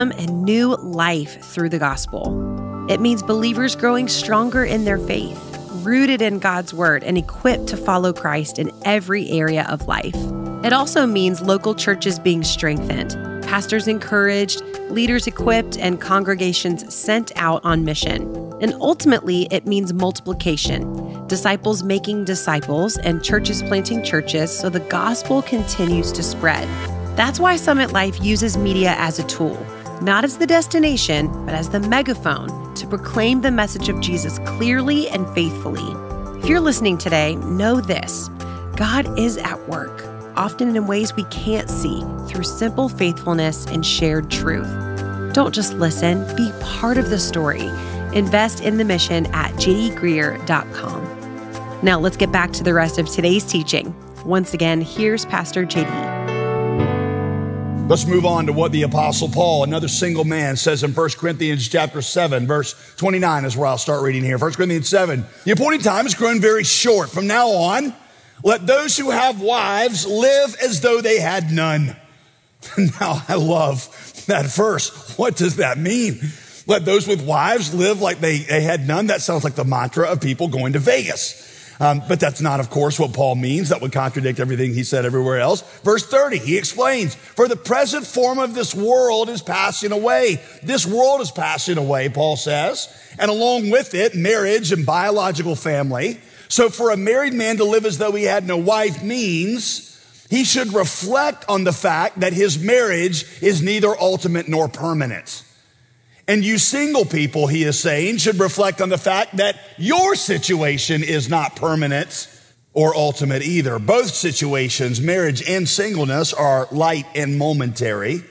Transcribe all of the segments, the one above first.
and new life through the gospel. It means believers growing stronger in their faith, rooted in God's word, and equipped to follow Christ in every area of life. It also means local churches being strengthened, pastors encouraged, leaders equipped, and congregations sent out on mission. And ultimately, it means multiplication, disciples making disciples, and churches planting churches so the gospel continues to spread. That's why Summit Life uses media as a tool, not as the destination, but as the megaphone to proclaim the message of Jesus clearly and faithfully. If you're listening today, know this: God is at work, often in ways we can't see, through simple faithfulness and shared truth. Don't just listen, be part of the story. Invest in the mission at jdgreear.com. Now let's get back to the rest of today's teaching. Once again, here's Pastor JD. Let's move on to what the Apostle Paul, another single man, says in 1 Corinthians chapter 7, verse 29 is where I'll start reading here. 1 Corinthians 7, the appointed time has grown very short. From now on, let those who have wives live as though they had none. Now, I love that verse. What does that mean? Let those with wives live like they had none. That sounds like the mantra of people going to Vegas. But that's not, of course, what Paul means. That would contradict everything he said everywhere else. Verse 30, he explains, for the present form of this world is passing away. This world is passing away, Paul says. And along with it, marriage and biological family. So for a married man to live as though he had no wife means he should reflect on the fact that his marriage is neither ultimate nor permanent. And you single people, he is saying, should reflect on the fact that your situation is not permanent or ultimate either. Both situations, marriage and singleness, are light and momentary.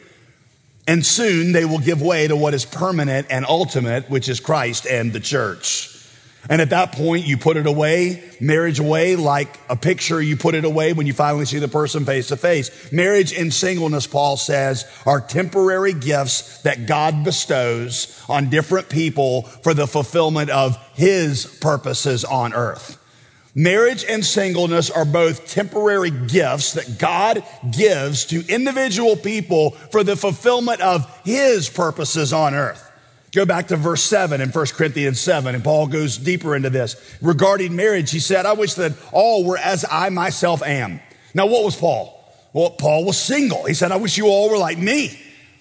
And soon they will give way to what is permanent and ultimate, which is Christ and the church. And at that point, you put it away, marriage away, like a picture, you put it away when you finally see the person face to face. Marriage and singleness, Paul says, are temporary gifts that God bestows on different people for the fulfillment of his purposes on earth. Marriage and singleness are both temporary gifts that God gives to individual people for the fulfillment of his purposes on earth. Go back to verse 7 in 1 Corinthians 7, and Paul goes deeper into this. Regarding marriage, he said, I wish that all were as I myself am. Now, what was Paul? Well, Paul was single. He said, I wish you all were like me.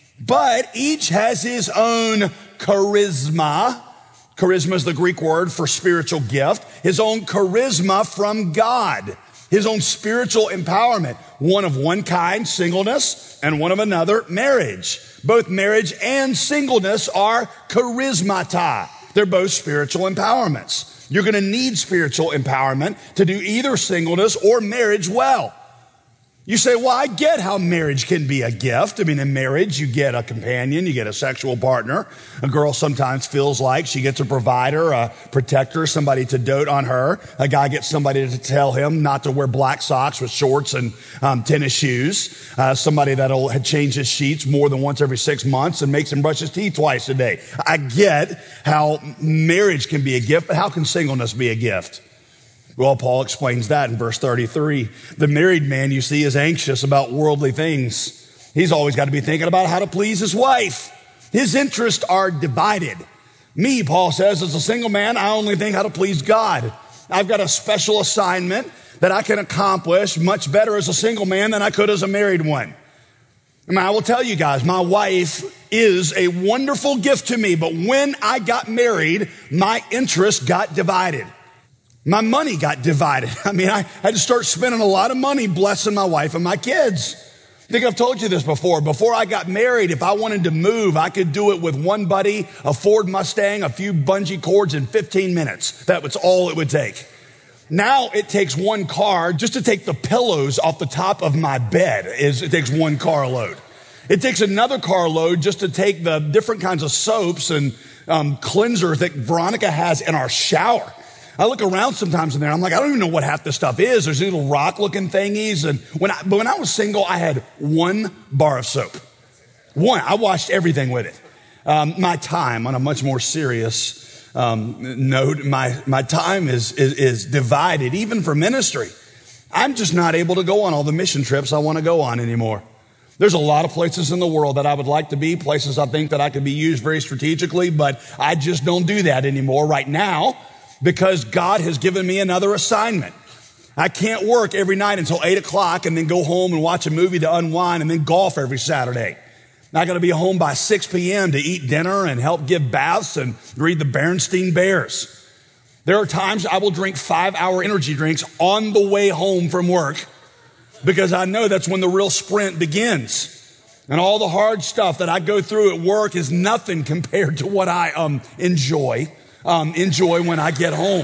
But each has his own charisma. Charisma is the Greek word for spiritual gift. His own charisma from God. His own spiritual empowerment. One of one kind, singleness, and one of another, marriage. Both marriage and singleness are charismata. They're both spiritual empowerments. You're going to need spiritual empowerment to do either singleness or marriage well. You say, well, I get how marriage can be a gift. I mean, in marriage, you get a companion, you get a sexual partner. A girl sometimes feels like she gets a provider, a protector, somebody to dote on her. A guy gets somebody to tell him not to wear black socks with shorts and tennis shoes. Somebody that'll change his sheets more than once every 6 months and makes him brush his teeth twice a day. I get how marriage can be a gift, but how can singleness be a gift? Well, Paul explains that in verse 33. The married man, you see, is anxious about worldly things. He's always got to be thinking about how to please his wife. His interests are divided. Me, Paul says, as a single man, I only think how to please God. I've got a special assignment that I can accomplish much better as a single man than I could as a married one. I mean, I will tell you guys, my wife is a wonderful gift to me, but when I got married, my interests got divided. My money got divided. I mean, I had to start spending a lot of money blessing my wife and my kids. I think I've told you this before. Before I got married, if I wanted to move, I could do it with one buddy, a Ford Mustang, a few bungee cords in 15 minutes. That was all it would take. Now it takes one car just to take the pillows off the top of my bed. It takes one car load. It takes another car load just to take the different kinds of soaps and cleansers that Veronica has in our shower. I look around sometimes in there, I'm like, I don't even know what half this stuff is. There's these little rock-looking thingies. But when I was single, I had one bar of soap. One. I washed everything with it. My time, on a much more serious note, my time is divided, even for ministry. I'm just not able to go on all the mission trips I want to go on anymore. There's a lot of places in the world that I would like to be, places I think that I could be used very strategically, but I just don't do that anymore right now because God has given me another assignment. I can't work every night until 8 o'clock and then go home and watch a movie to unwind and then golf every Saturday. I got to be home by 6 p.m. to eat dinner and help give baths and read the Berenstain Bears. There are times I will drink 5-hour energy drinks on the way home from work because I know that's when the real sprint begins. And all the hard stuff that I go through at work is nothing compared to what I enjoy when I get home.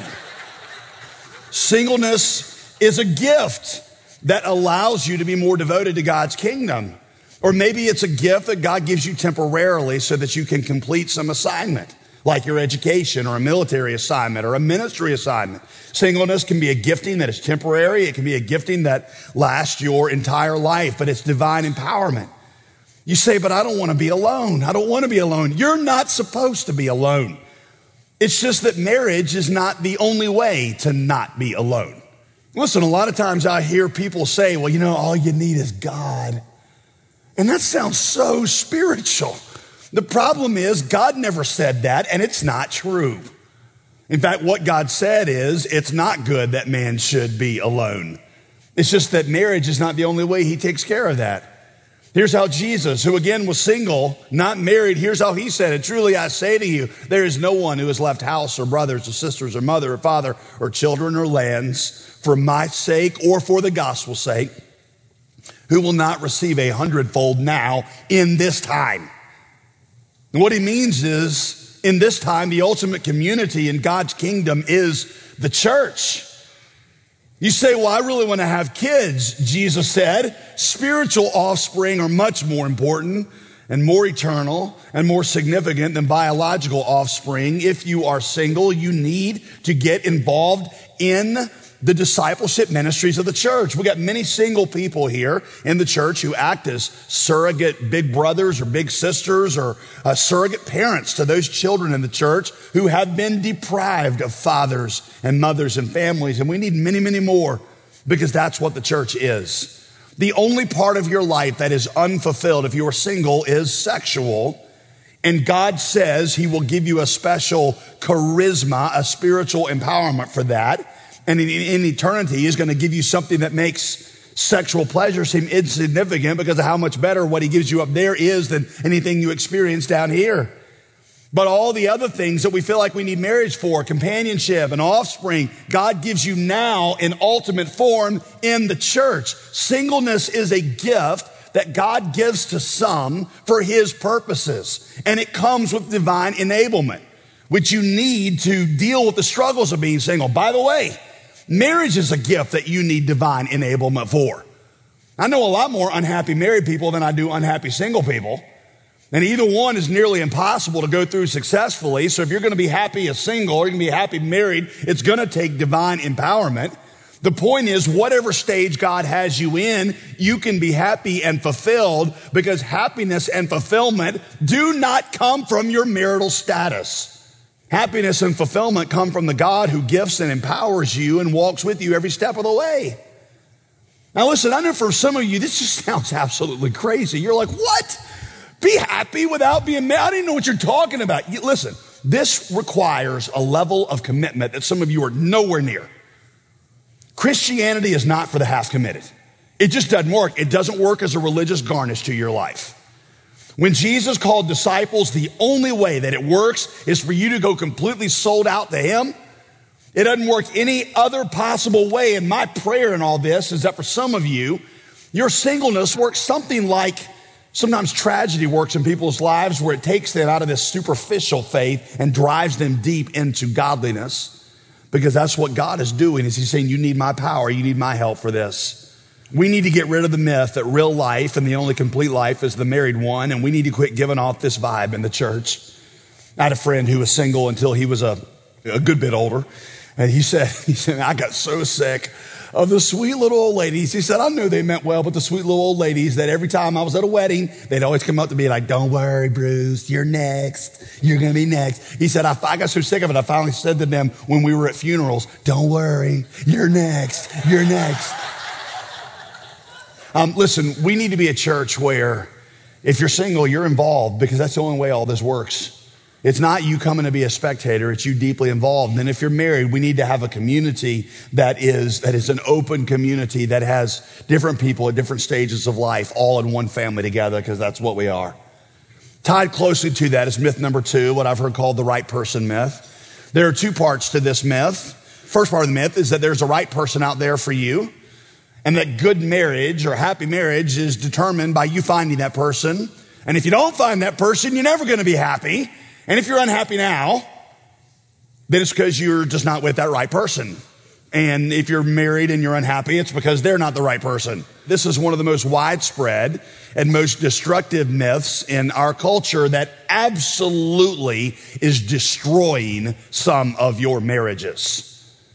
Singleness is a gift that allows you to be more devoted to God's kingdom. Or maybe it's a gift that God gives you temporarily so that you can complete some assignment, like your education or a military assignment or a ministry assignment. Singleness can be a gifting that is temporary. It can be a gifting that lasts your entire life, but it's divine empowerment. You say, but I don't want to be alone. I don't want to be alone. You're not supposed to be alone. It's just that marriage is not the only way to not be alone. Listen, a lot of times I hear people say, well, all you need is God. And that sounds so spiritual. The problem is God never said that, and it's not true. In fact, what God said is it's not good that man should be alone. It's just that marriage is not the only way he takes care of that. Here's how Jesus, who again was single, not married, here's how he said it. Truly I say to you, there is no one who has left house or brothers or sisters or mother or father or children or lands for my sake or for the gospel's sake, who will not receive 100-fold now in this time. And what he means is, in this time, the ultimate community in God's kingdom is the church. You say, well, I really want to have kids, Jesus said. Spiritual offspring are much more important and more eternal and more significant than biological offspring. If you are single, you need to get involved in the discipleship ministries of the church. We got many single people here in the church who act as surrogate big brothers or big sisters or surrogate parents to those children in the church who have been deprived of fathers and mothers and families. And we need many, many more because that's what the church is. The only part of your life that is unfulfilled if you are single is sexual. And God says he will give you a special charisma, a spiritual empowerment for that. And in eternity, he's going to give you something that makes sexual pleasure seem insignificant because of how much better what he gives you up there is than anything you experience down here. But all the other things that we feel like we need marriage for, companionship and offspring, God gives you now in ultimate form in the church. Singleness is a gift that God gives to some for his purposes. And it comes with divine enablement, which you need to deal with the struggles of being single. By the way, marriage is a gift that you need divine enablement for. I know a lot more unhappy married people than I do unhappy single people. And either one is nearly impossible to go through successfully. So if you're going to be happy as single or you're going to be happy married, it's going to take divine empowerment. The point is, whatever stage God has you in, you can be happy and fulfilled because happiness and fulfillment do not come from your marital status. Happiness and fulfillment come from the God who gifts and empowers you and walks with you every step of the way. Now listen, I know for some of you, this just sounds absolutely crazy. You're like, what? Be happy without being married? I don't even know what you're talking about. Listen, this requires a level of commitment that some of you are nowhere near. Christianity is not for the half committed. It just doesn't work. It doesn't work as a religious garnish to your life. When Jesus called disciples, the only way that it works is for you to go completely sold out to him. It doesn't work any other possible way. And my prayer in all this is that for some of you, your singleness works something like sometimes tragedy works in people's lives where it takes them out of this superficial faith and drives them deep into godliness. Because that's what God is doing, is he's saying, you need my power, you need my help for this. We need to get rid of the myth that real life and the only complete life is the married one, and we need to quit giving off this vibe in the church. I had a friend who was single until he was a good bit older, and he said, I got so sick of the sweet little old ladies. He said, I knew they meant well, but the sweet little old ladies that every time I was at a wedding, they'd always come up to me like, don't worry, Bruce, you're next. You're going to be next. He said, I got so sick of it, I finally said to them when we were at funerals, don't worry, you're next. You're next. Listen, we need to be a church where if you're single, you're involved, because that's the only way all this works. It's not you coming to be a spectator, it's you deeply involved. And then if you're married, we need to have a community that is an open community that has different people at different stages of life, all in one family together, because that's what we are. Tied closely to that is myth number 2, what I've heard called the right person myth. There are 2 parts to this myth. First part of the myth is that there's a right person out there for you, and that good marriage or happy marriage is determined by you finding that person. And if you don't find that person, you're never going to be happy. And if you're unhappy now, then it's because you're just not with that right person. And if you're married and you're unhappy, it's because they're not the right person. This is one of the most widespread and most destructive myths in our culture that absolutely is destroying some of your marriages.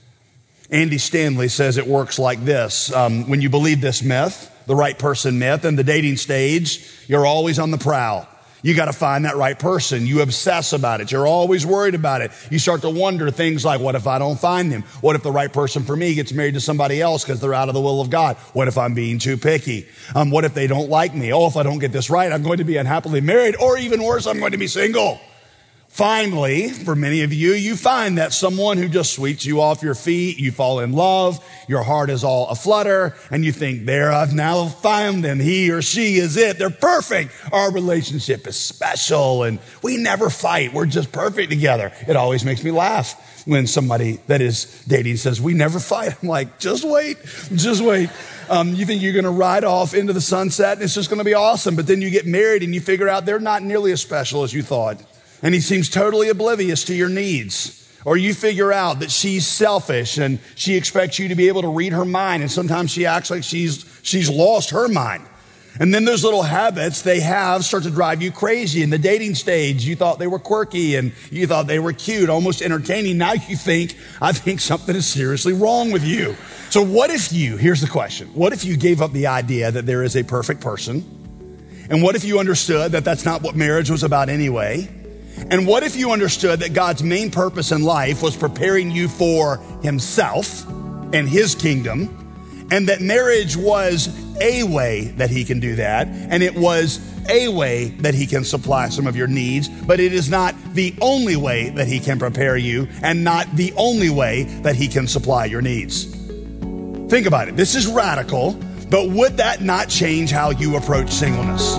Andy Stanley says it works like this. When you believe this myth, the right person myth, in the dating stage, you're always on the prowl. You got to find that right person. You obsess about it. You're always worried about it. You start to wonder things like, what if I don't find him? What if the right person for me gets married to somebody else because they're out of the will of God? What if I'm being too picky? What if they don't like me? Oh, if I don't get this right, I'm going to be unhappily married, or even worse, I'm going to be single. Finally, for many of you, you find that someone who just sweeps you off your feet. You fall in love. Your heart is all aflutter. And you think, there, I've now found them. He or she is it. They're perfect. Our relationship is special. And we never fight. We're just perfect together. It always makes me laugh when somebody that is dating says, we never fight. I'm like, just wait. Just wait. You think you're going to ride off into the sunset and it's just going to be awesome. But then you get married and you figure out they're not nearly as special as you thought. And he seems totally oblivious to your needs. Or you figure out that she's selfish and she expects you to be able to read her mind. And sometimes she acts like she's lost her mind. And then those little habits they have start to drive you crazy. In the dating stage, you thought they were quirky and you thought they were cute, almost entertaining. Now you think, I think something is seriously wrong with you. So here's the question. What if you gave up the idea that there is a perfect person? And what if you understood that that's not what marriage was about anyway? And what if you understood that God's main purpose in life was preparing you for himself and his kingdom, and that marriage was a way that he can do that, and it was a way that he can supply some of your needs, but it is not the only way that he can prepare you and not the only way that he can supply your needs? Think about it. This is radical, but would that not change how you approach singleness?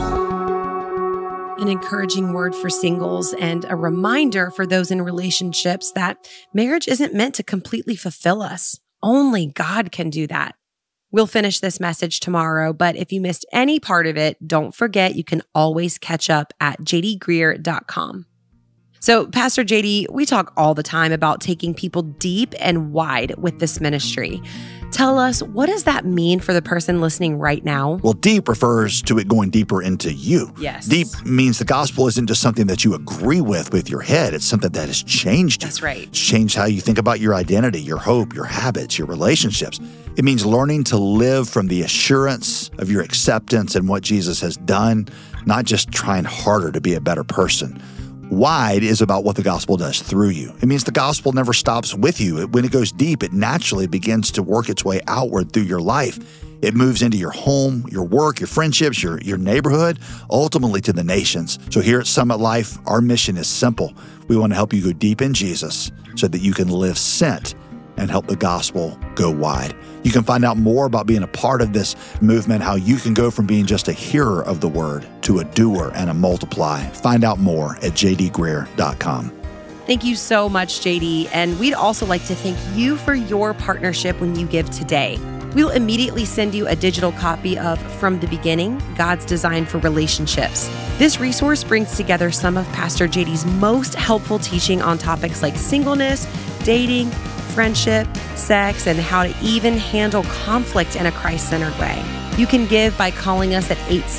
An encouraging word for singles and a reminder for those in relationships that marriage isn't meant to completely fulfill us. Only God can do that. We'll finish this message tomorrow, but if you missed any part of it, don't forget you can always catch up at jdgreear.com. So, Pastor JD, we talk all the time about taking people deep and wide with this ministry. Tell us, what does that mean for the person listening right now? Well, deep refers to it going deeper into you. Yes. Deep means the gospel isn't just something that you agree with your head. It's something that has changed you. That's right. It's changed how you think about your identity, your hope, your habits, your relationships. It means learning to live from the assurance of your acceptance and what Jesus has done, not just trying harder to be a better person. Wide is about what the gospel does through you. It means the gospel never stops with you. When it goes deep, it naturally begins to work its way outward through your life. It moves into your home, your work, your friendships, your neighborhood, ultimately to the nations. So here at Summit Life, our mission is simple. We want to help you go deep in Jesus so that you can live sent and help the gospel go wide. You can find out more about being a part of this movement, how you can go from being just a hearer of the word to a doer and a multiply. Find out more at jdgreear.com. Thank you so much, JD. And we'd also like to thank you for your partnership when you give today. We'll immediately send you a digital copy of From the Beginning, God's Design for Relationships. This resource brings together some of Pastor JD's most helpful teaching on topics like singleness, dating, friendship, sex, and how to even handle conflict in a Christ-centered way. You can give by calling us at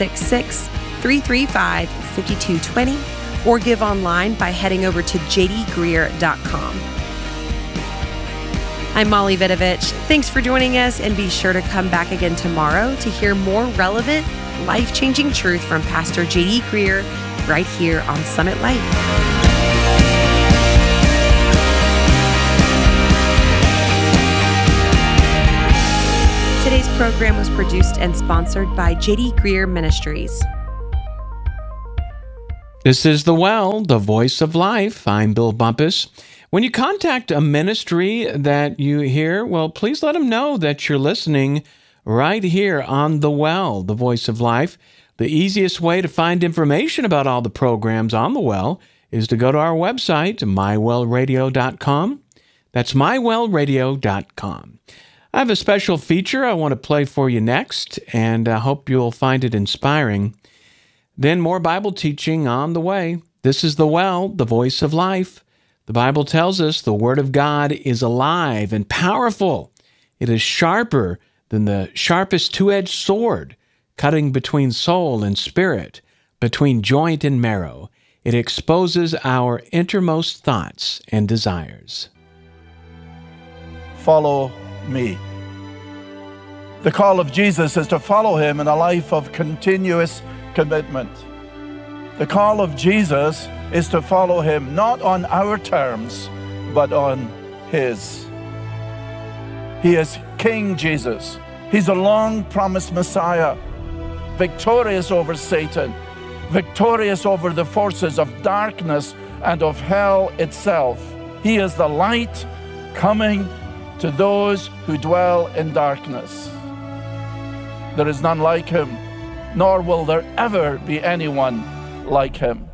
866-335-5220 or give online by heading over to jdgreear.com. I'm Molly Vidovich. Thanks for joining us, and be sure to come back again tomorrow to hear more relevant, life-changing truth from Pastor JD Greear right here on Summit Life. Today's program was produced and sponsored by J.D. Greer Ministries. This is The Well, the voice of life. I'm Bill Bumpus. When you contact a ministry that you hear, well, please let them know that you're listening right here on The Well, the voice of life. The easiest way to find information about all the programs on The Well is to go to our website, mywellradio.com. That's mywellradio.com. I have a special feature I want to play for you next, and I hope you'll find it inspiring. Then more Bible teaching on the way. This is The Well, the voice of life. The Bible tells us the Word of God is alive and powerful. It is sharper than the sharpest two-edged sword, cutting between soul and spirit, between joint and marrow. It exposes our innermost thoughts and desires. Follow me. The call of Jesus is to follow him in a life of continuous commitment. The call of Jesus is to follow him not on our terms, but on his. He is King Jesus. He's a long-promised Messiah, victorious over Satan, victorious over the forces of darkness and of hell itself. He is the light coming to those who dwell in darkness. There is none like him, nor will there ever be anyone like him.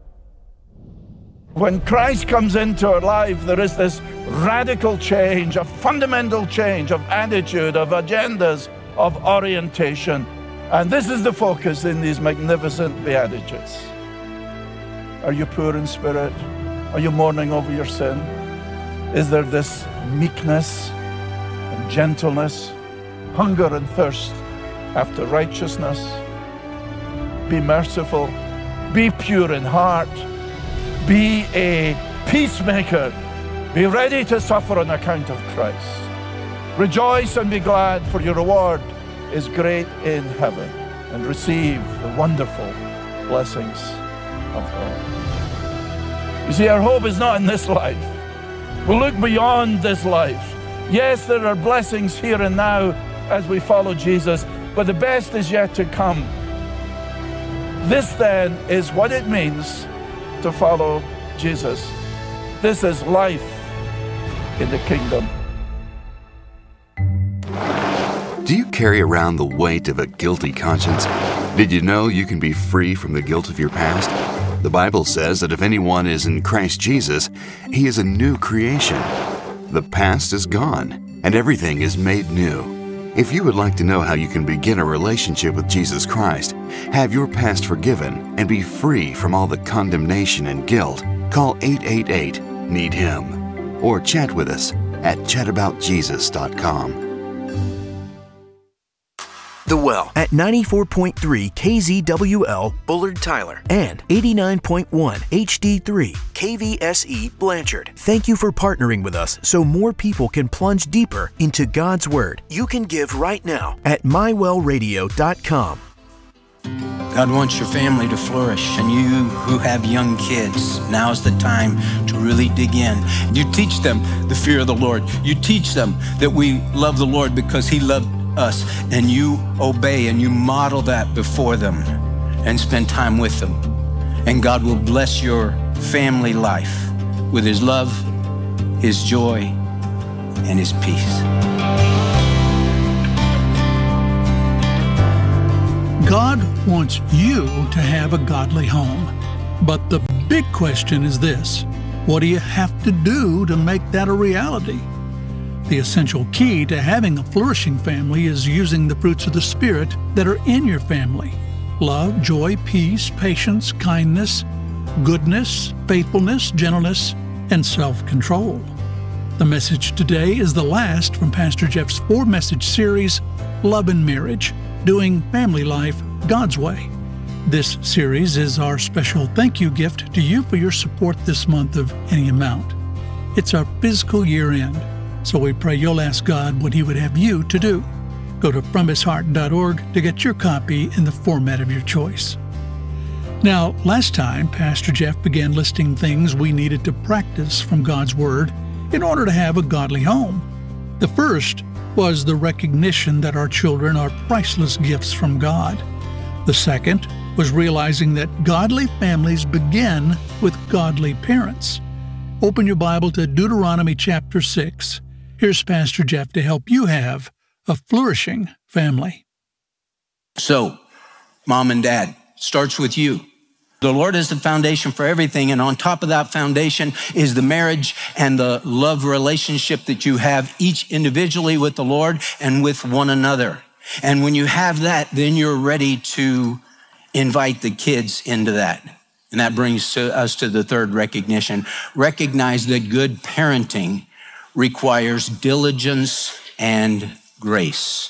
When Christ comes into our life, there is this radical change, a fundamental change of attitude, of agendas, of orientation. And this is the focus in these magnificent Beatitudes. Are you poor in spirit? Are you mourning over your sin? Is there this meekness and gentleness, hunger and thirst after righteousness? Be merciful, be pure in heart, be a peacemaker, be ready to suffer on account of Christ. Rejoice and be glad, for your reward is great in heaven, and receive the wonderful blessings of God. You see, our hope is not in this life. We look beyond this life. Yes, there are blessings here and now as we follow Jesus, but the best is yet to come. This then is what it means to follow Jesus. This is life in the kingdom. Do you carry around the weight of a guilty conscience? Did you know you can be free from the guilt of your past? The Bible says that if anyone is in Christ Jesus, he is a new creation. The past is gone, and everything is made new. If you would like to know how you can begin a relationship with Jesus Christ, have your past forgiven, and be free from all the condemnation and guilt, call 888-NEED-HIM or chat with us at chataboutjesus.com. The Well at 94.3 KZWL Bullard Tyler and 89.1 HD3 KVSE Blanchard. Thank you for partnering with us so more people can plunge deeper into God's Word. You can give right now at mywellradio.com. God wants your family to flourish, and you who have young kids, now's the time to really dig in. You teach them the fear of the Lord. You teach them that we love the Lord because He loved us, and you obey and you model that before them and spend time with them. And God will bless your family life with His love, His joy, and His peace. God wants you to have a godly home. But the big question is this: what do you have to do to make that a reality? The essential key to having a flourishing family is using the fruits of the Spirit that are in your family: love, joy, peace, patience, kindness, goodness, faithfulness, gentleness, and self-control. The message today is the last from Pastor Jeff's 4-message series, Love and Marriage, Doing Family Life God's Way. This series is our special thank you gift to you for your support this month of any amount. It's our fiscal year end, so we pray you'll ask God what He would have you to do. Go to FromHisHeart.org to get your copy in the format of your choice. Now, last time, Pastor Jeff began listing things we needed to practice from God's Word in order to have a godly home. The first was the recognition that our children are priceless gifts from God. The second was realizing that godly families begin with godly parents. Open your Bible to Deuteronomy chapter 6. Here's Pastor Jeff to help you have a flourishing family. So, mom and dad, starts with you. The Lord is the foundation for everything, and on top of that foundation is the marriage and the love relationship that you have each individually with the Lord and with one another. And when you have that, then you're ready to invite the kids into that. And that brings us to the third recognition. Recognize that good parenting requires diligence and grace.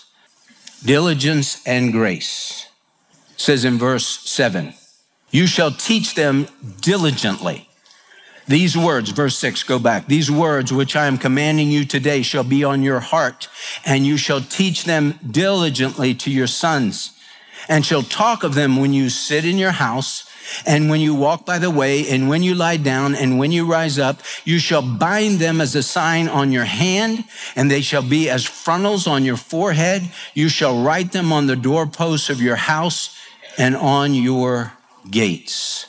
Diligence and grace. It says in verse 7, you shall teach them diligently. These words, verse 6, go back. These words which I am commanding you today shall be on your heart, and you shall teach them diligently to your sons, and shall talk of them when you sit in your house, and when you walk by the way, and when you lie down, and when you rise up. You shall bind them as a sign on your hand, and they shall be as frontals on your forehead. You shall write them on the doorposts of your house and on your gates.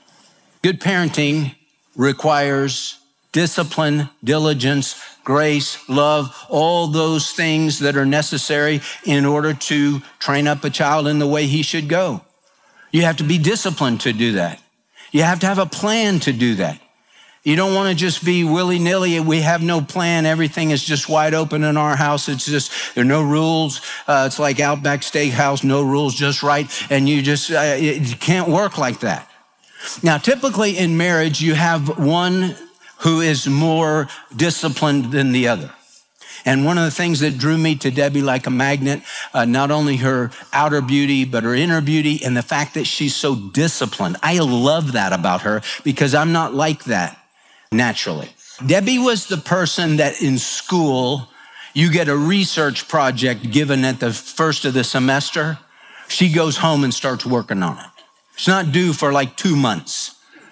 Good parenting requires discipline, diligence, grace, love, all those things that are necessary in order to train up a child in the way he should go. You have to be disciplined to do that. You have to have a plan to do that. You don't want to just be willy-nilly. We have no plan. Everything is just wide open in our house. It's just, there are no rules. It's like Outback Steakhouse, no rules, just right. And you just, it can't work like that. Now, typically in marriage, you have one who is more disciplined than the other. And one of the things that drew me to Debbie like a magnet, not only her outer beauty, but her inner beauty and the fact that she's so disciplined. I love that about her because I'm not like that naturally. Debbie was the person that in school, you get a research project given at the first of the semester. She goes home and starts working on it. It's not due for like 2 months,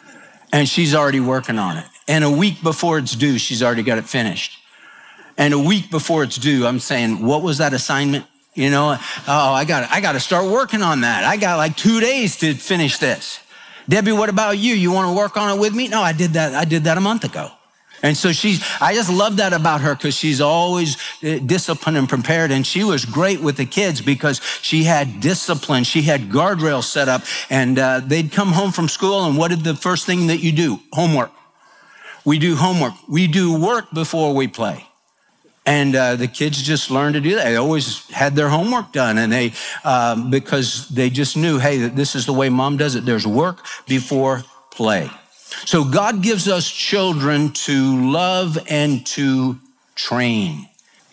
and she's already working on it. And a week before it's due, she's already got it finished. And a week before it's due, I'm saying, what was that assignment? You know, I got to start working on that. I got like 2 days to finish this. Debbie, what about you? You want to work on it with me? No, I did that a month ago. And so I just love that about her because she's always disciplined and prepared. And she was great with the kids because she had discipline. She had guardrails set up, and they'd come home from school. And what did the first thing that you do? Homework. We do homework. We do work before we play. And the kids just learned to do that. They always had their homework done, and they because they just knew, hey, this is the way mom does it. There's work before play. So God gives us children to love and to train.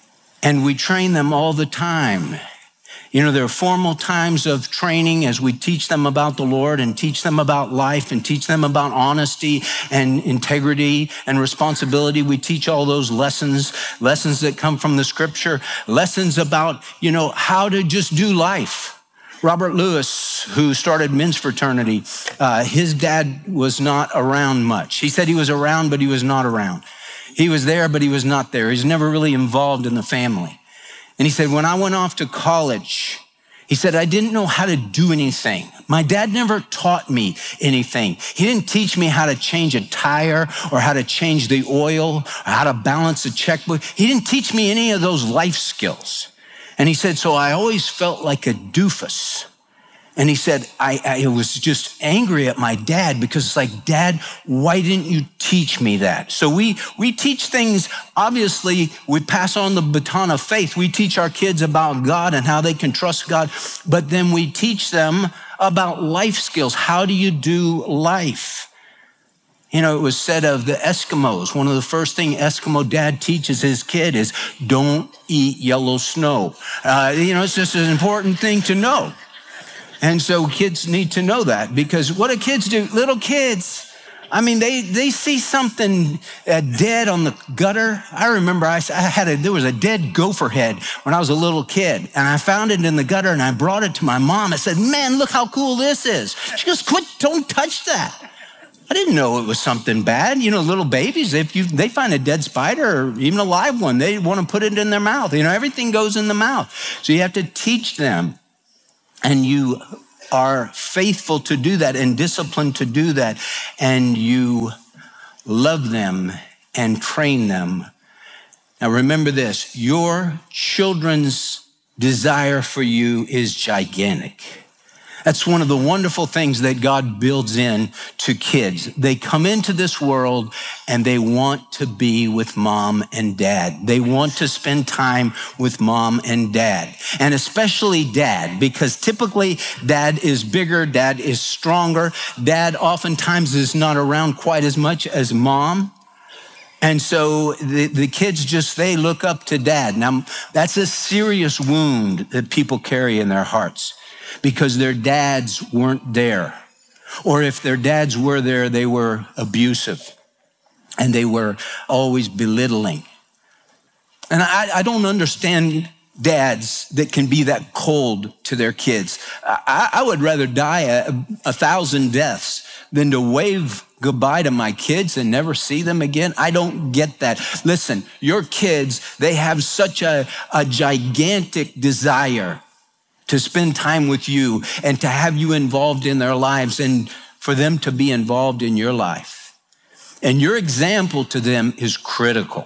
And we train them all the time. You know, there are formal times of training as we teach them about the Lord and teach them about life and teach them about honesty and integrity and responsibility. We teach all those lessons that come from the scripture, lessons about, you know, how to just do life. Robert Lewis, who started men's fraternity, his dad was not around much. He said he was around, but he was not around. He was there, but he was not there. He's never really involved in the family. And he said, when I went off to college, he said, I didn't know how to do anything. My dad never taught me anything. He didn't teach me how to change a tire or how to change the oil or how to balance a checkbook. He didn't teach me any of those life skills. And he said, so I always felt like a doofus. And he said, I was just angry at my dad because it's like, Dad, why didn't you teach me that? So we teach things, obviously, we pass on the baton of faith. We teach our kids about God and how they can trust God, but then we teach them about life skills. How do you do life? You know, it was said of the Eskimos, one of the first things Eskimo dad teaches his kid is don't eat yellow snow. You know, it's just an important thing to know. And so kids need to know that because what do kids do? Little kids, I mean, they see something dead on the gutter. I remember there was a dead gopher head when I was a little kid, and I found it in the gutter, and I brought it to my mom. I said, man, look how cool this is. She goes, quit, don't touch that. I didn't know it was something bad. You know, little babies, if they find a dead spider or even a live one, they want to put it in their mouth. You know, everything goes in the mouth. So you have to teach them, and you are faithful to do that and disciplined to do that, and you love them and train them. Now remember this, your children's desire for you is gigantic. That's one of the wonderful things that God builds in to kids. They come into this world and they want to be with mom and dad. They want to spend time with mom and dad, and especially dad, because typically dad is bigger, dad is stronger. Dad oftentimes is not around quite as much as mom. And so the kids they look up to dad. Now, that's a serious wound that people carry in their hearts, because their dads weren't there. Or if their dads were there, they were abusive and they were always belittling. And I don't understand dads that can be that cold to their kids. I would rather die 1,000 deaths than to wave goodbye to my kids and never see them again. I don't get that. Listen, your kids, they have such a gigantic desire to spend time with you and to have you involved in their lives and for them to be involved in your life. And your example to them is critical.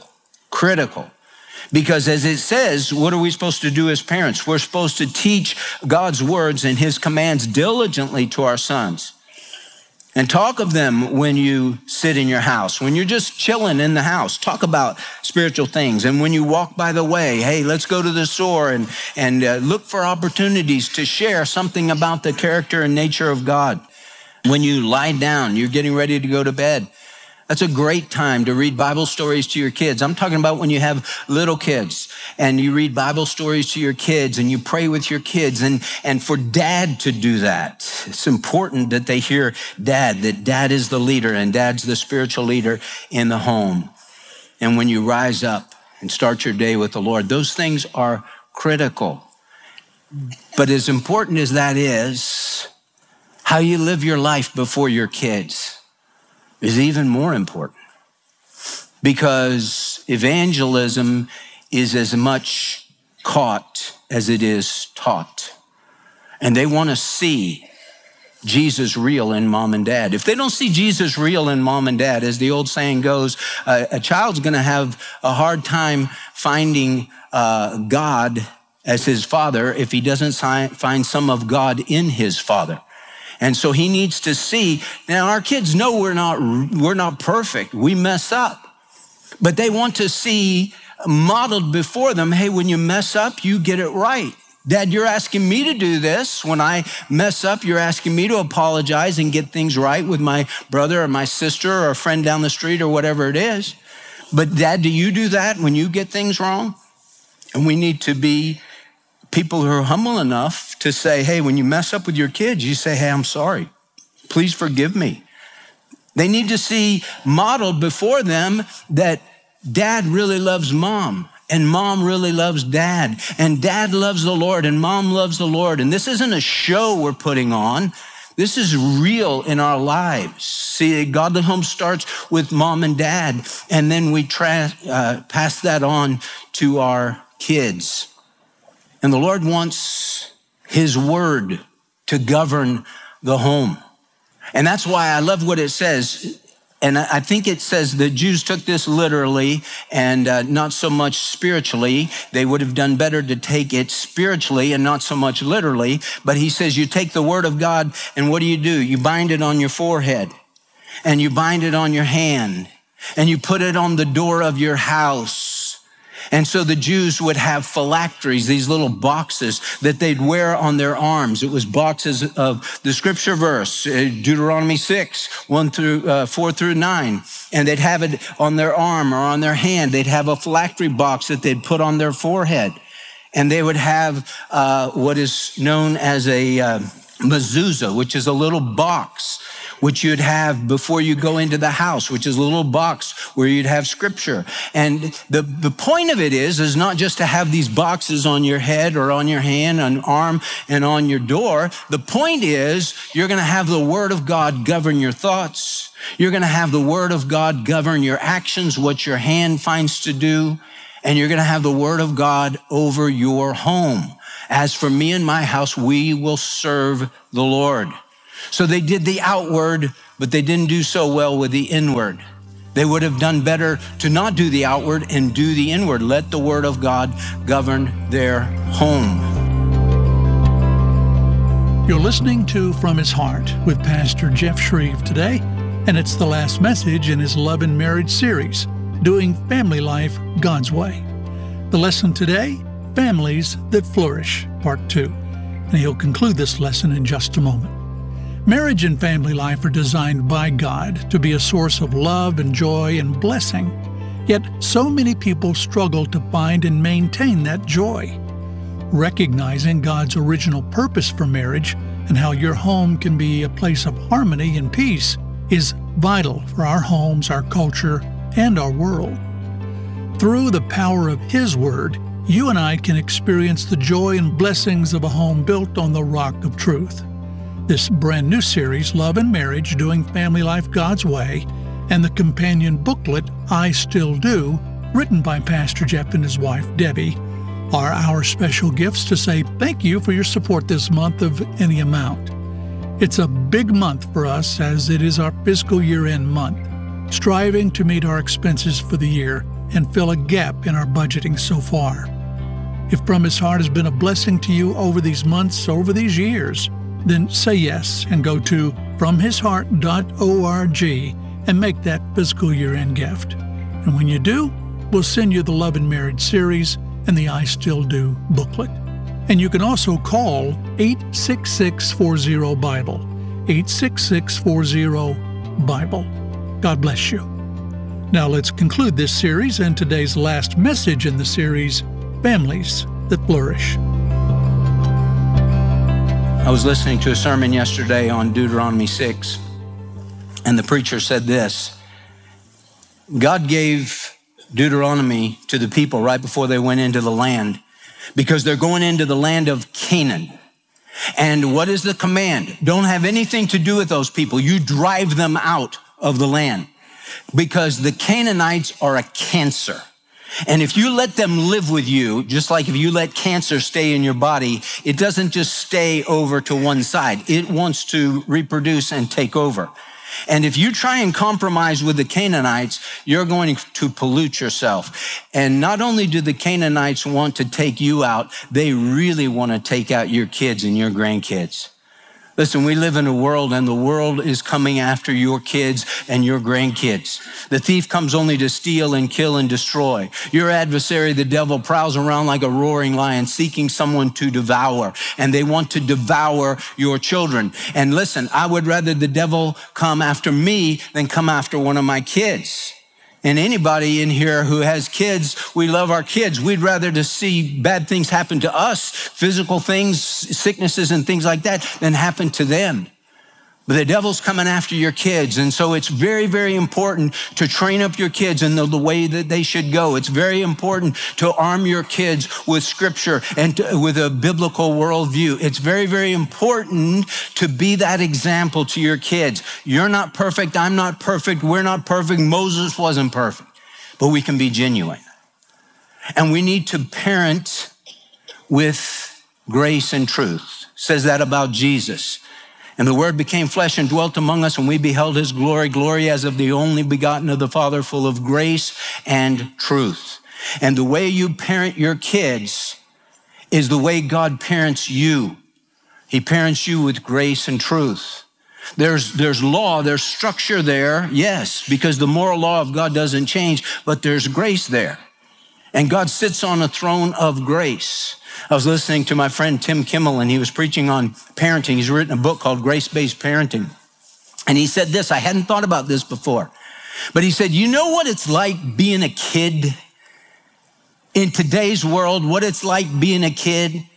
Because as it says, what are we supposed to do as parents? We're supposed to teach God's words and his commands diligently to our sons. And talk of them when you sit in your house, when you're just chilling in the house. Talk about spiritual things. And when you walk by the way, hey, let's go to the store and look for opportunities to share something about the character and nature of God. When you lie down, you're getting ready to go to bed. That's a great time to read Bible stories to your kids. I'm talking about when you have little kids and you read Bible stories to your kids and you pray with your kids, and for dad to do that. It's important that they hear dad, that dad is the leader and dad's the spiritual leader in the home. And when you rise up and start your day with the Lord, those things are critical. But as important as that is, how you live your life before your kids is even more important, because evangelism is as much caught as it is taught. And they want to see Jesus real in mom and dad. If they don't see Jesus real in mom and dad, as the old saying goes, a child's going to have a hard time finding God as his father if he doesn't find some of God in his father. And so he needs to see. Now, our kids know we're not perfect. We mess up. But they want to see modeled before them, hey, when you mess up, you get it right. Dad, you're asking me to do this. When I mess up, you're asking me to apologize and get things right with my brother or my sister or a friend down the street or whatever it is. But Dad, do you do that when you get things wrong? And we need to be people who are humble enough to say, hey, when you mess up with your kids, you say, hey, I'm sorry. Please forgive me. They need to see modeled before them that dad really loves mom and mom really loves dad, and dad loves the Lord and mom loves the Lord. And this isn't a show we're putting on. This is real in our lives. See, a godly home starts with mom and dad, and then we pass that on to our kids. And the Lord wants his word to govern the home. And that's why I love what it says. And I think it says the Jews took this literally and not so much spiritually. They would have done better to take it spiritually and not so much literally. But he says you take the word of God and what do? You bind it on your forehead and you bind it on your hand and you put it on the door of your house. And so the Jews would have phylacteries, these little boxes that they'd wear on their arms. It was boxes of the scripture verse, Deuteronomy 6, 4 through 9. And they'd have it on their arm or on their hand. They'd have a phylactery box that they'd put on their forehead. And they would have what is known as a mezuzah, which is a little box which you'd have before you go into the house, which is a little box where you'd have scripture. And the point of it is not just to have these boxes on your head or on your hand, on arm, and on your door. The point is you're going to have the Word of God govern your thoughts. You're going to have the Word of God govern your actions, what your hand finds to do. And you're going to have the Word of God over your home. As for me and my house, we will serve the Lord. So they did the outward, but they didn't do so well with the inward. They would have done better to not do the outward and do the inward. Let the Word of God govern their home. You're listening to From His Heart with Pastor Jeff Shreve today, and it's the last message in his Love and Marriage series, Doing Family Life God's Way. The lesson today, Families That Flourish, Part 2. And he'll conclude this lesson in just a moment. Marriage and family life are designed by God to be a source of love and joy and blessing. Yet so many people struggle to find and maintain that joy. Recognizing God's original purpose for marriage and how your home can be a place of harmony and peace is vital for our homes, our culture, and our world. Through the power of His Word, you and I can experience the joy and blessings of a home built on the rock of truth. This brand new series, Love and Marriage, Doing Family Life God's Way, and the companion booklet, I Still Do, written by Pastor Jeff and his wife, Debbie, are our special gifts to say thank you for your support this month of any amount. It's a big month for us as it is our fiscal year-end month, striving to meet our expenses for the year and fill a gap in our budgeting so far. If From His Heart has been a blessing to you over these months, over these years, then say yes and go to fromhisheart.org and make that fiscal year-end gift. And when you do, we'll send you the Love and Marriage series and the I Still Do booklet. And you can also call 866-40-BIBLE, 866-40-BIBLE. God bless you. Now let's conclude this series and today's last message in the series, Families That Flourish. I was listening to a sermon yesterday on Deuteronomy 6, and the preacher said this: God gave Deuteronomy to the people right before they went into the land, because they're going into the land of Canaan. And what is the command? Don't have anything to do with those people. You drive them out of the land, because the Canaanites are a cancer. And if you let them live with you, just like if you let cancer stay in your body, it doesn't just stay over to one side. It wants to reproduce and take over. And if you try and compromise with the Canaanites, you're going to pollute yourself. And not only do the Canaanites want to take you out, they really want to take out your kids and your grandkids. Listen, we live in a world, and the world is coming after your kids and your grandkids. The thief comes only to steal and kill and destroy. Your adversary, the devil, prowls around like a roaring lion, seeking someone to devour, and they want to devour your children. And listen, I would rather the devil come after me than come after one of my kids. And anybody in here who has kids, we love our kids. We'd rather to see bad things happen to us, physical things, sicknesses and things like that, than happen to them. But the devil's coming after your kids. And so it's very, very important to train up your kids in the way that they should go. It's very important to arm your kids with scripture and with a biblical worldview. It's very, very important to be that example to your kids. You're not perfect. I'm not perfect. We're not perfect. Moses wasn't perfect, but we can be genuine. And we need to parent with grace and truth. It says that about Jesus. And the Word became flesh and dwelt among us, and we beheld His glory, glory as of the only begotten of the Father, full of grace and truth. And the way you parent your kids is the way God parents you. He parents you with grace and truth. There's law, there's structure there, yes, because the moral law of God doesn't change, but there's grace there. And God sits on a throne of grace. I was listening to my friend Tim Kimmel, and he was preaching on parenting. He's written a book called Grace-Based Parenting. And he said this, I hadn't thought about this before, but he said, you know what it's like being a kid? In today's world, what it's like being a kid?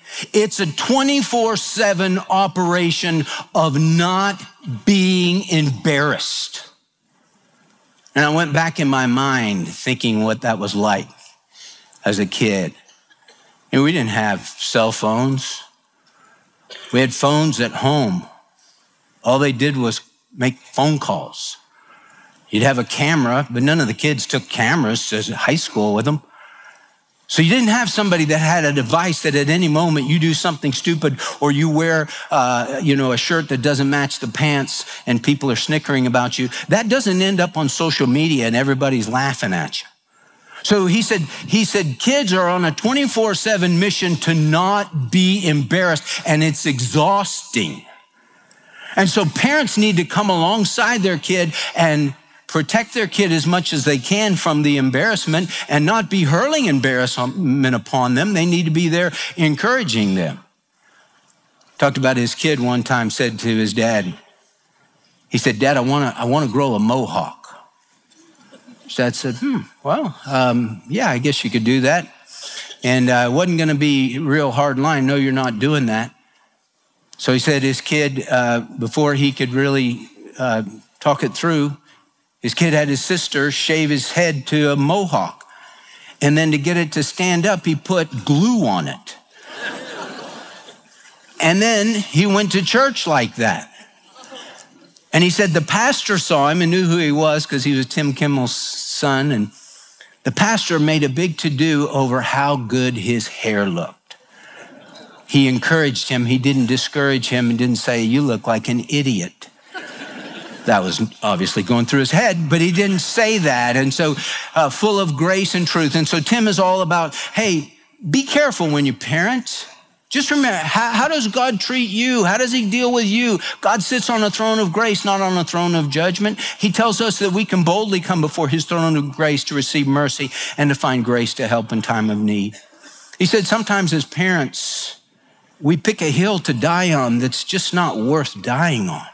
It's a 24/7 operation of not being embarrassed. And I went back in my mind thinking what that was like as a kid. And we didn't have cell phones. We had phones at home. All they did was make phone calls. You'd have a camera, but none of the kids took cameras to high school with them. So you didn't have somebody that had a device that at any moment you do something stupid or you wear, a shirt that doesn't match the pants and people are snickering about you. That doesn't end up on social media and everybody's laughing at you. So he said, kids are on a 24/7 mission to not be embarrassed, and it's exhausting. And so parents need to come alongside their kid and protect their kid as much as they can from the embarrassment and not be hurling embarrassment upon them. They need to be there encouraging them. Talked about his kid one time, said to his dad, he said, "Dad, I want to grow a mohawk." His dad said, yeah, I guess you could do that. And it wasn't going to be a real hard line. No, you're not doing that. So he said his kid, before he could really talk it through, his kid had his sister shave his head to a mohawk. And then to get it to stand up, he put glue on it. And then he went to church like that. And he said the pastor saw him and knew who he was because he was Tim Kimmel's son. And the pastor made a big to-do over how good his hair looked. He encouraged him. He didn't discourage him and didn't say, "You look like an idiot." That was obviously going through his head, but he didn't say that. And so full of grace and truth. And so Tim is all about, hey, be careful when you parent. Just remember, how does God treat you? How does he deal with you? God sits on a throne of grace, not on a throne of judgment. He tells us that we can boldly come before his throne of grace to receive mercy and to find grace to help in time of need. He said sometimes as parents, we pick a hill to die on that's just not worth dying on.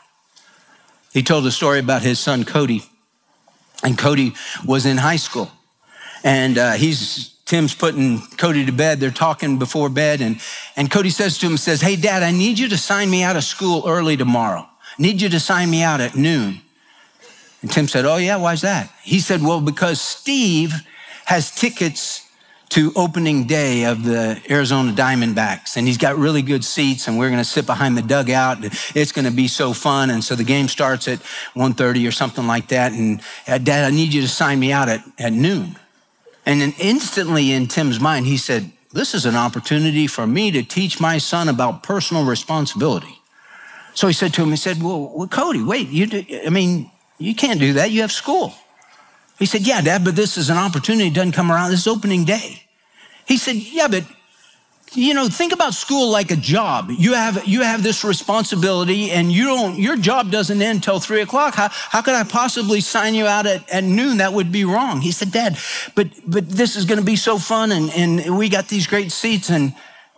He told a story about his son, Cody. And Cody was in high school. And Tim's putting Cody to bed. They're talking before bed. And Cody says to him, "Hey, Dad, I need you to sign me out of school early tomorrow. I need you to sign me out at noon." And Tim said, "Oh, yeah, why's that?" He said, "Well, because Steve has tickets to opening day of the Arizona Diamondbacks. And he's got really good seats, and we're going to sit behind the dugout. It's going to be so fun. And so the game starts at 1:30 or something like that. And Dad, I need you to sign me out at noon." And then instantly in Tim's mind, he said, "This is an opportunity for me to teach my son about personal responsibility." So he said to him, well, Cody, wait, you can't do that. You have school. He said, "Yeah, Dad, but this is an opportunity. It doesn't come around. This is opening day." He said, "Yeah, but think about school like a job. You have this responsibility, and your job doesn't end till 3 o'clock. How could I possibly sign you out at noon? That would be wrong." He said, "Dad, but this is going to be so fun, and we got these great seats." And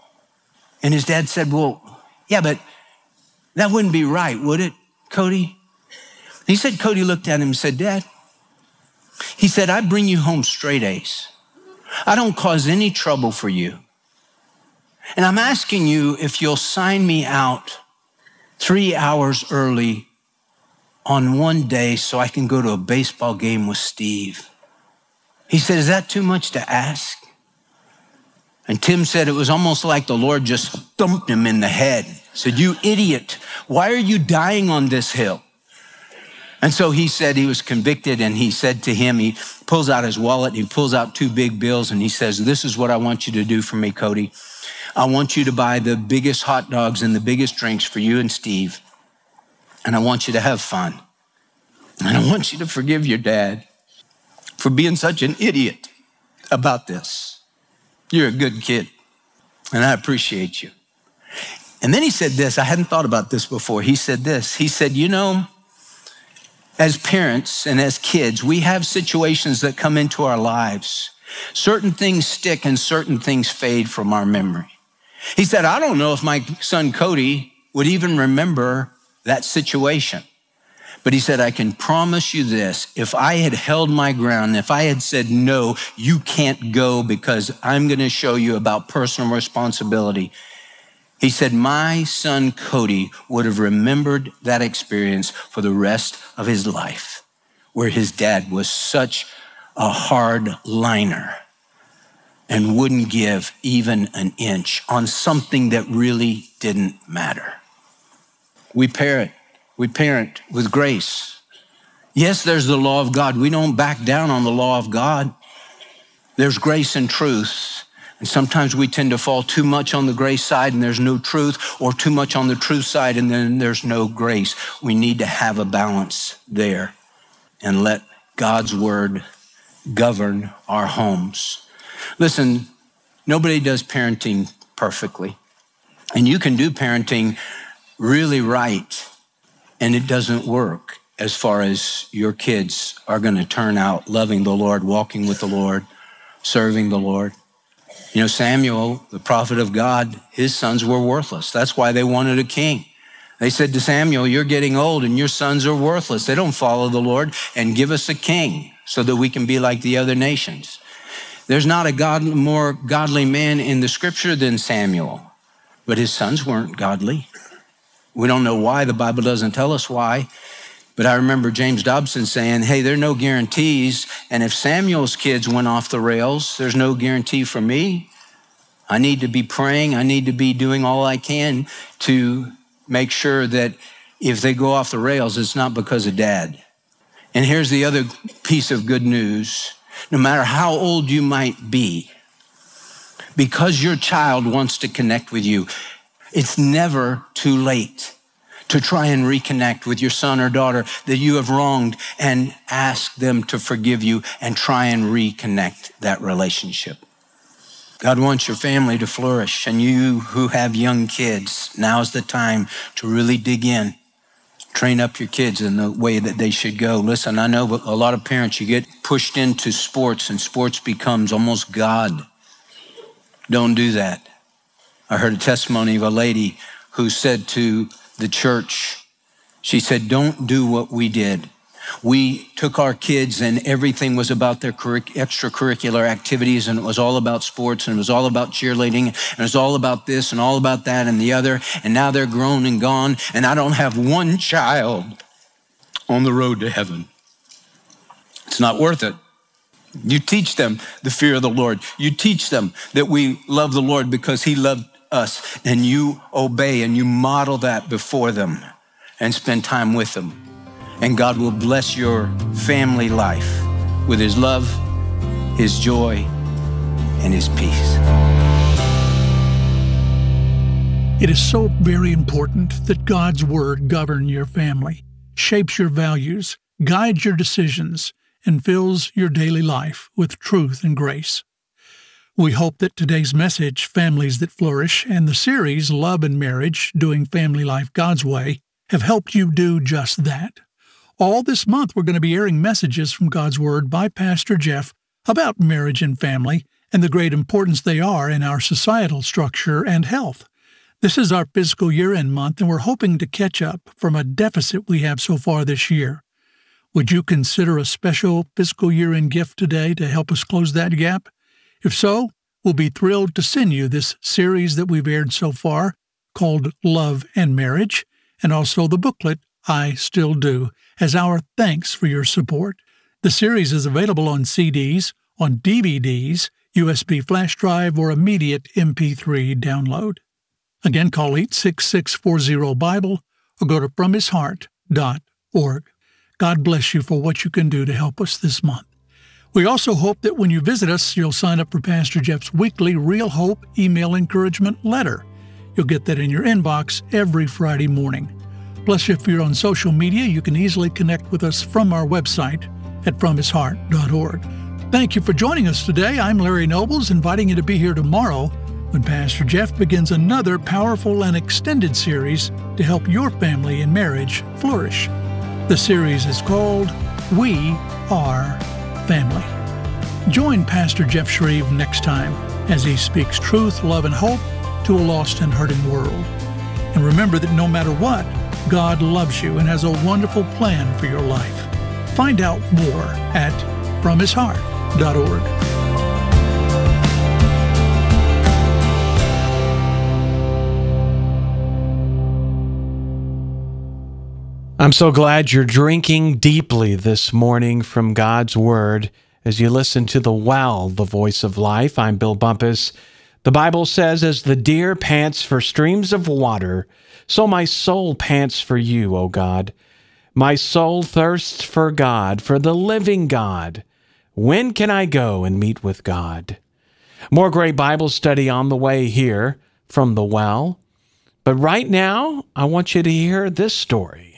his dad said, "Well, yeah, but that wouldn't be right, would it, Cody?" He said, Cody looked at him and said, "Dad," he said, "I bring you home straight A's. I don't cause any trouble for you. And I'm asking you if you'll sign me out 3 hours early on one day so I can go to a baseball game with Steve." He said, "Is that too much to ask?" And Tim said it was almost like the Lord just thumped him in the head. Said, "You idiot, why are you dying on this hill?" And so he said he was convicted, and he said to him, he pulls out his wallet, and he pulls out 2 big bills, and he says, "This is what I want you to do for me, Cody. I want you to buy the biggest hot dogs and the biggest drinks for you and Steve. And I want you to have fun. And I want you to forgive your dad for being such an idiot about this. You're a good kid, and I appreciate you." And then he said this. I hadn't thought about this before. He said this. He said, as parents and as kids, we have situations that come into our lives. Certain things stick and certain things fade from our memory. He said, "I don't know if my son Cody would even remember that situation. But he said, I can promise you this, if I had held my ground, if I had said, no, you can't go because I'm going to show you about personal responsibility, He said, my son Cody would have remembered that experience for the rest of his life, where his dad was such a hard liner and wouldn't give even an inch on something that really didn't matter. We parent with grace. Yes, there's the law of God. We don't back down on the law of God. There's grace and truth. And sometimes we tend to fall too much on the grace side and there's no truth, or too much on the truth side and then there's no grace. We need to have a balance there and let God's word govern our homes. Listen, nobody does parenting perfectly. And you can do parenting really right, and it doesn't work as far as your kids are going to turn out loving the Lord, walking with the Lord, serving the Lord. You know, Samuel, the prophet of God, his sons were worthless. That's why they wanted a king. They said to Samuel, you're getting old and your sons are worthless. They don't follow the Lord, and give us a king so that we can be like the other nations. There's not a more godly man in the scripture than Samuel, but his sons weren't godly. We don't know why. The Bible doesn't tell us why. But I remember James Dobson saying, hey, there are no guarantees. And if Samuel's kids went off the rails, there's no guarantee for me. I need to be praying. I need to be doing all I can to make sure that if they go off the rails, it's not because of dad. And here's the other piece of good news. No matter how old you might be, because your child wants to connect with you, it's never too late to try and reconnect with your son or daughter that you have wronged and ask them to forgive you and try and reconnect that relationship. God wants your family to flourish, and you who have young kids, now's the time to really dig in. Train up your kids in the way that they should go. Listen, I know a lot of parents, you get pushed into sports and sports becomes almost God. Don't do that. I heard a testimony of a lady who said to the church, she said, don't do what we did. We took our kids and everything was about their extracurricular activities, and it was all about sports, and it was all about cheerleading, and it was all about this and all about that and the other, and now they're grown and gone, and I don't have one child on the road to heaven. It's not worth it. You teach them the fear of the Lord. You teach them that we love the Lord because he loved us, and you obey and you model that before them and spend time with them. And God will bless your family life with his love, his joy, and his peace. It is so very important that God's word govern your family, shapes your values, guides your decisions, and fills your daily life with truth and grace. We hope that today's message, Families That Flourish, and the series, Love and Marriage, Doing Family Life God's Way, have helped you do just that. All this month, we're going to be airing messages from God's Word by Pastor Jeff about marriage and family and the great importance they are in our societal structure and health. This is our fiscal year-end month, and we're hoping to catch up from a deficit we have so far this year. Would you consider a special fiscal year-end gift today to help us close that gap? If so, we'll be thrilled to send you this series that we've aired so far called Love and Marriage, and also the booklet, I Still Do, as our thanks for your support. The series is available on CDs, on DVDs, USB flash drive, or immediate MP3 download. Again, call 86640-BIBLE or go to FromHisHeart.org. God bless you for what you can do to help us this month. We also hope that when you visit us, you'll sign up for Pastor Jeff's weekly Real Hope email encouragement letter. You'll get that in your inbox every Friday morning. Plus, if you're on social media, you can easily connect with us from our website at FromHisHeart.org. Thank you for joining us today. I'm Larry Nobles, inviting you to be here tomorrow when Pastor Jeff begins another powerful and extended series to help your family and marriage flourish. The series is called We Are Family. Join Pastor Jeff Shreve next time as he speaks truth, love, and hope to a lost and hurting world. And remember that no matter what, God loves you and has a wonderful plan for your life. Find out more at FromHisHeart.org. I'm so glad you're drinking deeply this morning from God's Word as you listen to The Well, the Voice of Life. I'm Bill Bumpus. The Bible says, as the deer pants for streams of water, so my soul pants for you, O God. My soul thirsts for God, for the living God. When can I go and meet with God? More great Bible study on the way here from The Well. But right now, I want you to hear this story.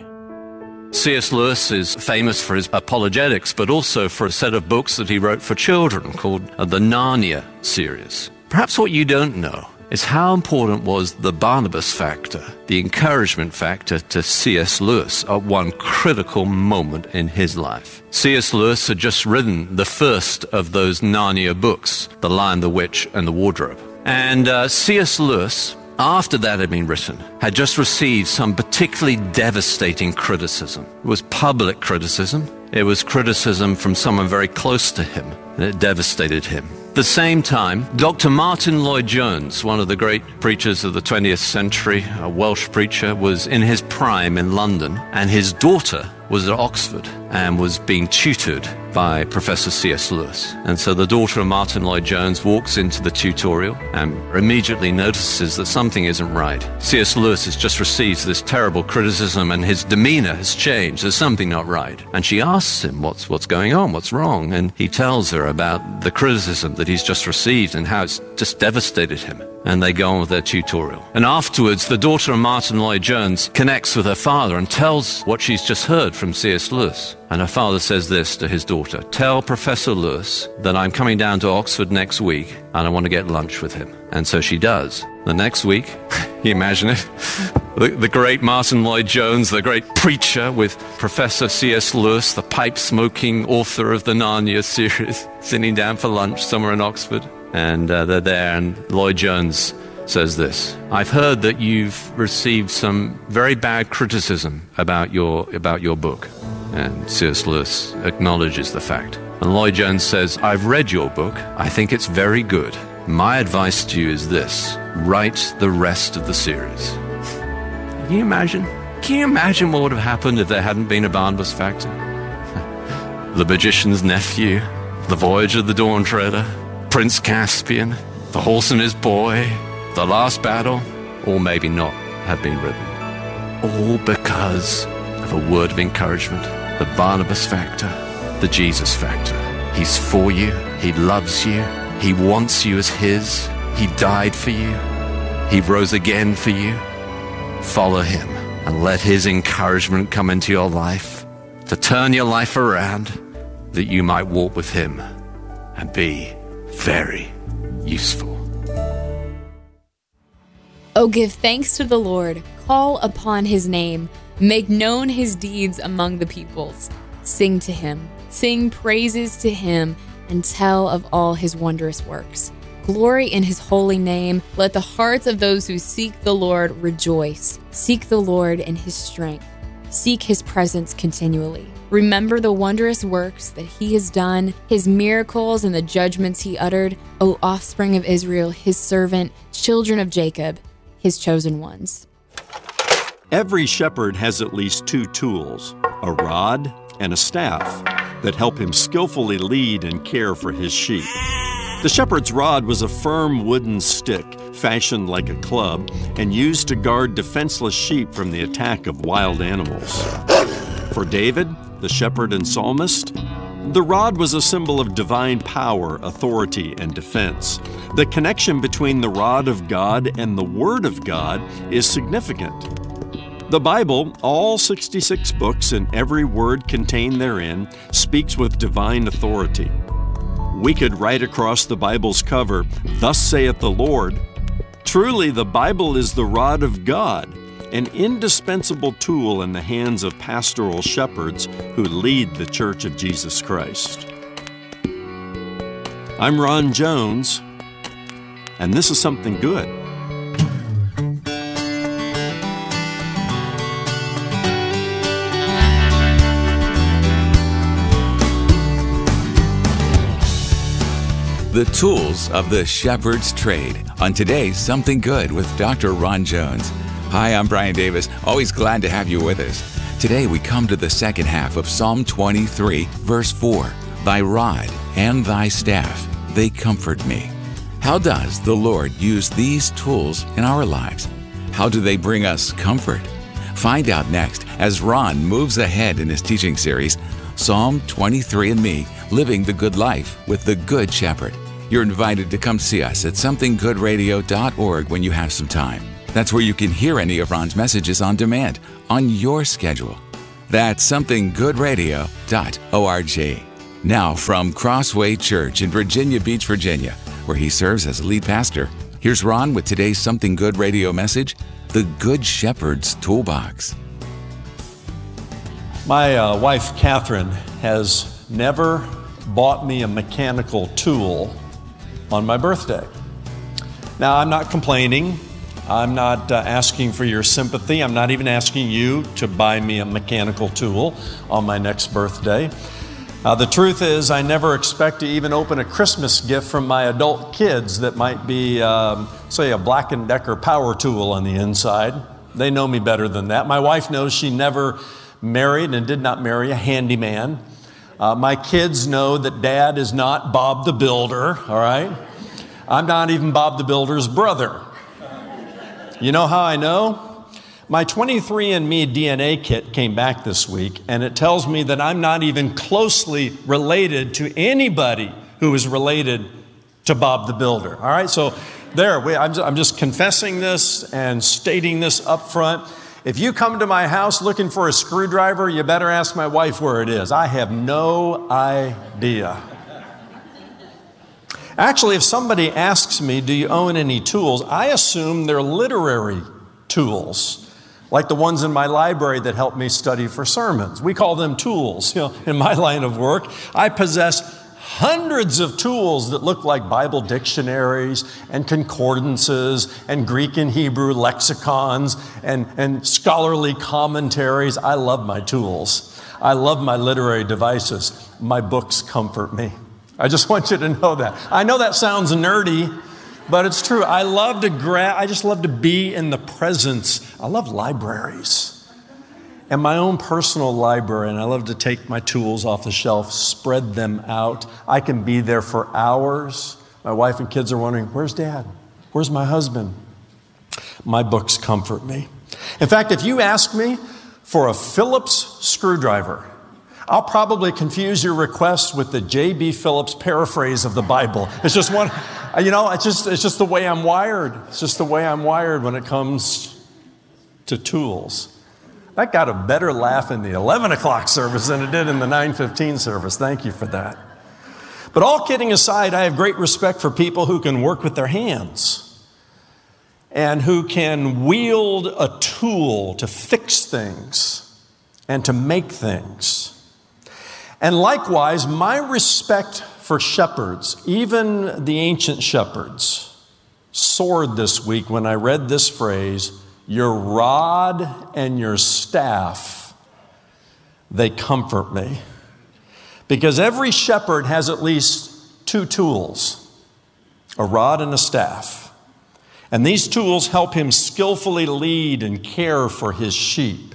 C.S. Lewis is famous for his apologetics, but also for a set of books that he wrote for children called the Narnia series. Perhaps what you don't know is how important was the Barnabas factor, the encouragement factor to C.S. Lewis at one critical moment in his life. C.S. Lewis had just written the first of those Narnia books, The Lion, the Witch, and the Wardrobe. And C.S. Lewis, after that had been written, had just received some particularly devastating criticism. It was public criticism. It was criticism from someone very close to him, and it devastated him. At the same time, Dr. Martin Lloyd-Jones, one of the great preachers of the 20th century, a Welsh preacher, was in his prime in London, and his daughter was at Oxford and was being tutored by Professor C.S. Lewis. And so the daughter of Martin Lloyd-Jones walks into the tutorial and immediately notices that something isn't right. C.S. Lewis has just received this terrible criticism and his demeanor has changed. There's something not right. And she asks him, what's going on? What's wrong? And he tells her about the criticism that he's just received and how it's just devastated him. And they go on with their tutorial. And afterwards, the daughter of Martin Lloyd-Jones connects with her father and tells what she's just heard from C.S. Lewis. And her father says this to his daughter: tell Professor Lewis that I'm coming down to Oxford next week and I want to get lunch with him. And so she does. The next week, you imagine it, the great Martin Lloyd-Jones, the great preacher, with Professor C.S. Lewis, the pipe-smoking author of the Narnia series, sitting down for lunch somewhere in Oxford. And they're there, and Lloyd-Jones says this: I've heard that you've received some very bad criticism about your book. And C.S. Lewis acknowledges the fact. And Lloyd-Jones says, I've read your book. I think it's very good. My advice to you is this: write the rest of the series. Can you imagine? Can you imagine what would have happened if there hadn't been a Barnabas factor? The Magician's Nephew, The Voyage of the Dawn Treader, Prince Caspian, The Horse and His Boy, The Last Battle, or maybe not have been written. All because of a word of encouragement, the Barnabas factor, the Jesus factor. He's for you. He loves you. He wants you as his. He died for you. He rose again for you. Follow him and let his encouragement come into your life to turn your life around, that you might walk with him and be very useful. Oh, give thanks to the Lord, call upon his name, make known his deeds among the peoples. Sing to him, sing praises to him, and tell of all his wondrous works. Glory in his holy name. Let the hearts of those who seek the Lord rejoice. Seek the Lord in his strength. Seek his presence continually. Remember the wondrous works that he has done, his miracles and the judgments he uttered, O offspring of Israel, his servant, children of Jacob, his chosen ones. Every shepherd has at least two tools, a rod and a staff, that help him skillfully lead and care for his sheep. The shepherd's rod was a firm wooden stick, fashioned like a club, and used to guard defenseless sheep from the attack of wild animals. For David, the shepherd and psalmist, the rod was a symbol of divine power, authority, and defense. The connection between the rod of God and the Word of God is significant. The Bible, all 66 books and every word contained therein, speaks with divine authority. We could write across the Bible's cover, "Thus saith the Lord." Truly, the Bible is the rod of God, an indispensable tool in the hands of pastoral shepherds who lead the Church of Jesus Christ. I'm Ron Jones, and this is Something Good. The tools of the shepherd's trade on today's Something Good with Dr. Ron Jones. Hi, I'm Brian Davis. Always glad to have you with us. Today we come to the second half of Psalm 23, verse 4. Thy rod and thy staff, they comfort me. How does the Lord use these tools in our lives? How do they bring us comfort? Find out next as Ron moves ahead in his teaching series, Psalm 23 and Me, Living the Good Life with the Good Shepherd. You're invited to come see us at somethinggoodradio.org when you have some time. That's where you can hear any of Ron's messages on demand, on your schedule. That's somethinggoodradio.org. Now from Crossway Church in Virginia Beach, Virginia, where he serves as lead pastor, here's Ron with today's Something Good radio message, The Good Shepherd's Toolbox. My wife, Catherine, has never bought me a mechanical tool on my birthday. Now, I'm not complaining. I'm not asking for your sympathy. I'm not even asking you to buy me a mechanical tool on my next birthday. The truth is, I never expect to even open a Christmas gift from my adult kids that might be, say, a Black & Decker power tool on the inside. They know me better than that. My wife knows she never married and did not marry a handyman. My kids know that Dad is not Bob the Builder, all right? I'm not even Bob the Builder's brother. You know how I know? My 23andMe DNA kit came back this week, and it tells me that I'm not even closely related to anybody who is related to Bob the Builder. All right, so there, I'm just confessing this and stating this up front. If you come to my house looking for a screwdriver, you better ask my wife where it is. I have no idea. Actually, if somebody asks me, do you own any tools, I assume they're literary tools, like the ones in my library that help me study for sermons. We call them tools. You know, in my line of work, I possess hundreds of tools that look like Bible dictionaries and concordances and Greek and Hebrew lexicons and scholarly commentaries. I love my tools. I love my literary devices. My books comfort me. I just want you to know that. I know that sounds nerdy, but it's true. I just love to be in the presence. I love libraries and my own personal library, and I love to take my tools off the shelf, spread them out. I can be there for hours. My wife and kids are wondering, where's Dad? Where's my husband? My books comfort me. In fact, if you ask me for a Phillips screwdriver, I'll probably confuse your request with the J.B. Phillips paraphrase of the Bible. It's just one, it's just the way I'm wired. It's just the way I'm wired when it comes to tools. That got a better laugh in the 11 o'clock service than it did in the 9:15 service. Thank you for that. But all kidding aside, I have great respect for people who can work with their hands and who can wield a tool to fix things and to make things. And likewise, my respect for shepherds, even the ancient shepherds, soared this week when I read this phrase, your rod and your staff, they comfort me. Because every shepherd has at least two tools, a rod and a staff. And these tools help him skillfully lead and care for his sheep.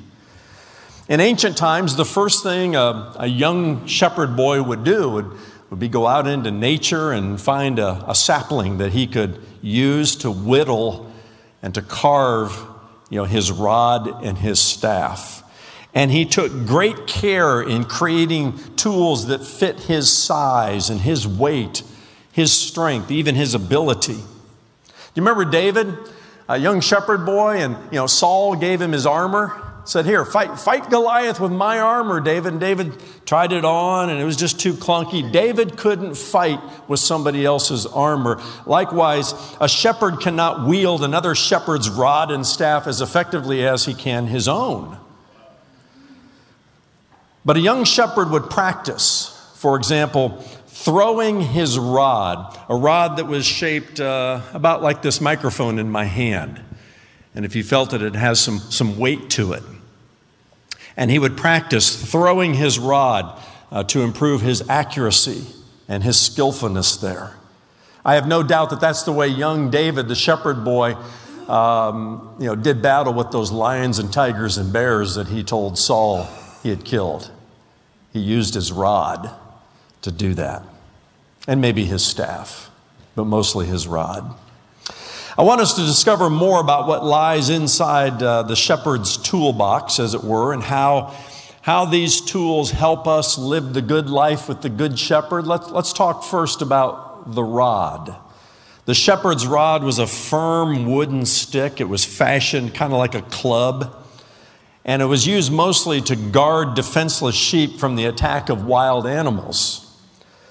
In ancient times, the first thing a young shepherd boy would do would be go out into nature and find a sapling that he could use to whittle and to carve, his rod and his staff. And he took great care in creating tools that fit his size and his weight, his strength, even his ability. Do you remember David, a young shepherd boy, and Saul gave him his armor? Said, here, fight Goliath with my armor, David. And David tried it on, and it was just too clunky. David couldn't fight with somebody else's armor. Likewise, a shepherd cannot wield another shepherd's rod and staff as effectively as he can his own. But a young shepherd would practice, for example, throwing his rod, a rod that was shaped about like this microphone in my hand. And if you felt it, it has some weight to it. And he would practice throwing his rod to improve his accuracy and his skillfulness there. I have no doubt that that's the way young David, the shepherd boy, did battle with those lions and tigers and bears that he told Saul he had killed. He used his rod to do that, and maybe his staff, but mostly his rod. I want us to discover more about what lies inside the shepherd's toolbox, as it were, and how these tools help us live the good life with the good shepherd. Let's talk first about the rod. The shepherd's rod was a firm wooden stick. It was fashioned kind of like a club, and it was used mostly to guard defenseless sheep from the attack of wild animals.